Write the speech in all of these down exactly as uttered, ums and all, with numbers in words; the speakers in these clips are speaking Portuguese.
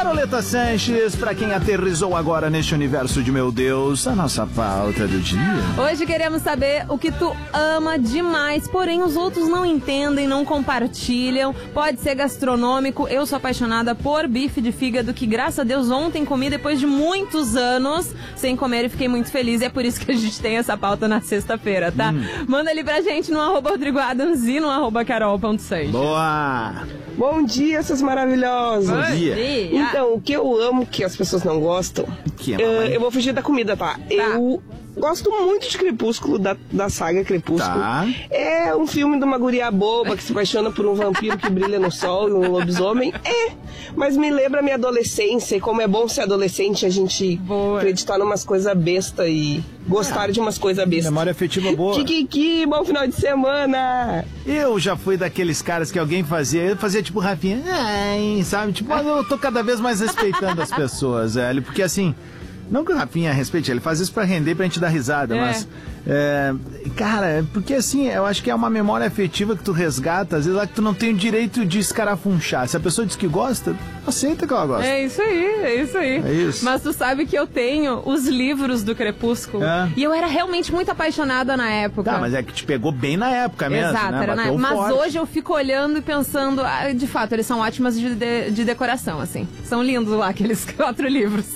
Caroleta Sanches, pra quem aterrissou agora neste universo de meu Deus, a nossa pauta do dia. Hoje queremos saber o que tu ama demais, porém os outros não entendem, não compartilham. Pode ser gastronômico. Eu sou apaixonada por bife de fígado, que graças a Deus ontem comi depois de muitos anos sem comer e fiquei muito feliz. E é por isso que a gente tem essa pauta na sexta-feira, tá? Hum. Manda ali pra gente no arroba Rodrigo Adams e no arroba Carol ponto Sanches. Boa! Bom dia, seus maravilhosos. Bom dia. Então, o que eu amo que as pessoas não gostam, que é, uh, eu vou fugir da comida, tá? tá. Eu gosto muito de Crepúsculo, da, da saga Crepúsculo. Tá. É um filme de uma guria boba que se apaixona por um vampiro que brilha no sol e um lobisomem. É, mas me lembra a minha adolescência e como é bom ser adolescente, a gente boa. acreditar numas coisas besta e gostar é. de umas coisas bestas. Memória afetiva boa. Kikiki, bom final de semana. Eu já fui daqueles caras que alguém fazia, eu fazia tipo Rafinha, ai, sabe? Tipo, eu tô cada vez mais respeitando as pessoas, velho, porque assim... Não que o Rafinha respeite, ele faz isso pra render, pra gente dar risada, é. mas... É, cara, porque assim, eu acho que é uma memória afetiva que tu resgata, às vezes lá que tu não tem o direito de escarafunchar. Se a pessoa diz que gosta, aceita que ela gosta. É isso aí, é isso aí. É isso. Mas tu sabe que eu tenho os livros do Crepúsculo. É. E eu era realmente muito apaixonada na época. Tá, mas é que te pegou bem na época mesmo, Exato, né? era na época. Mas forte. Hoje eu fico olhando e pensando, ah, de fato, eles são ótimos de, de, de decoração, assim. São lindos lá, aqueles quatro livros.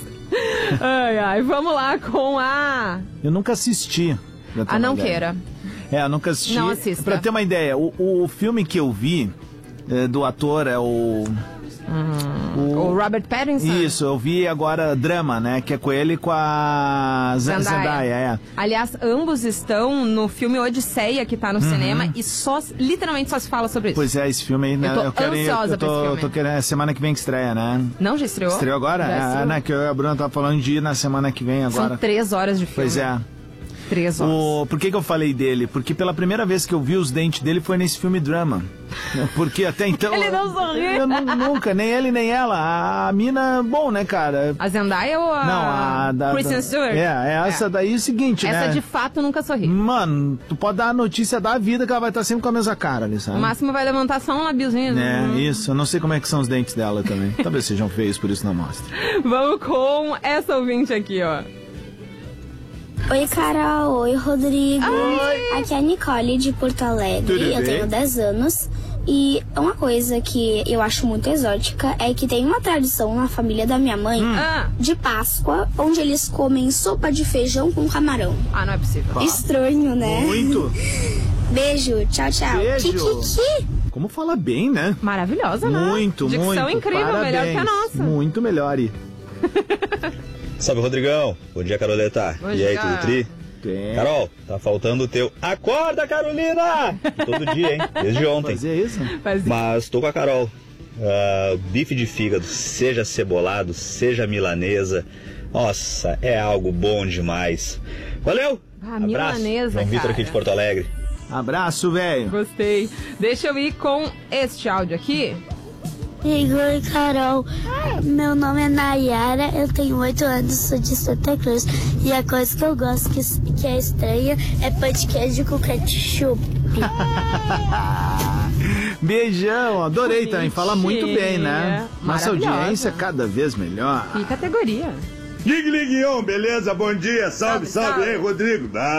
Ai, ai, vamos lá com a... Eu nunca assisti. A Não Queira. É, eu nunca assisti. Não assista. Pra ter uma ideia, o, o filme que eu vi é, do ator é o... Hum, o... o Robert Pattinson? Isso, eu vi agora Drama, né? Que é com ele e com a Zendaya. Zendaya é. Aliás, ambos estão no filme Odisseia, que tá no uhum. cinema, e só, literalmente só se fala sobre isso. Pois é, esse filme aí, né? Eu tô eu quero, ansiosa eu tô, pra esse filme. Tô querendo, é semana que vem que estreia, né? Não, já estreou? Estreou agora? Já é, estreou. né? Que eu e a Bruna tava falando de ir na semana que vem agora. São três horas de filme. Pois é. Três horas. O, por que que eu falei dele? Porque pela primeira vez que eu vi os dentes dele foi nesse filme Drama. Porque até então... Ele não sorri. Eu, eu nunca, nem ele nem ela. A, a mina, bom, né, cara? A Zendaya ou a... Não, a... Da, Kristen Stewart? É, é essa é. daí é o seguinte, essa né? Essa de fato nunca sorri. Mano, tu pode dar a notícia da vida que ela vai estar sempre com a mesma cara ali, sabe? O máximo vai levantar só um labiozinho. É, hum. isso. Eu não sei como é que são os dentes dela também. Talvez sejam feios, por isso não mostra. Vamos com essa ouvinte aqui, ó. Oi, Carol. Oi, Rodrigo. Oi. Aqui é a Nicole, de Porto Alegre. Tudo eu bem? tenho dez anos. E uma coisa que eu acho muito exótica é que tem uma tradição na família da minha mãe hum. de Páscoa, onde eles comem sopa de feijão com camarão. Ah, não é possível. Ah. Estranho, né? Muito. Beijo. Tchau, tchau. Beijo. Kikiki. Como fala bem, né? Maravilhosa, né? Muito, Dicção muito. Dicção incrível, Parabéns. melhor que a nossa. Muito melhor. E... Salve, Rodrigão. Bom dia, Caroleta. Bom e dia. aí, tudo tri? Tem. Carol, tá faltando o teu Acorda, Carolina! Todo dia, hein? Desde ontem. Fazia isso? Fazia. Mas tô com a Carol. Uh, bife de fígado, seja cebolado, seja milanesa. Nossa, é algo bom demais. Valeu! Ah, Abraço. milanesa, João Vitor cara. aqui de Porto Alegre. Abraço, velho. Gostei. Deixa eu ir com este áudio aqui. Oi, Carol. Meu nome é Nayara, eu tenho oito anos, sou de Santa Cruz. E a coisa que eu gosto que, que é estranha é pão de queijo com ketchup. Beijão, adorei também. Fala muito bem, né? Nossa Maravilhosa. audiência cada vez melhor. Que categoria. Gig Liguion, beleza? Bom dia, salve, salve, Salve, salve. aí, Rodrigo.